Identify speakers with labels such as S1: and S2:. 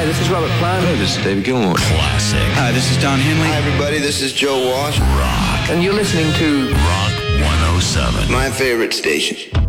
S1: Hi, this is Robert Plant.
S2: Hello, this is David Gilmour.
S3: Classic.
S4: Hi, this is Don Henley.
S5: Hi, everybody. This is Joe Walsh.
S3: Rock.
S1: And you're listening to
S3: Rock 107.
S5: My favorite station.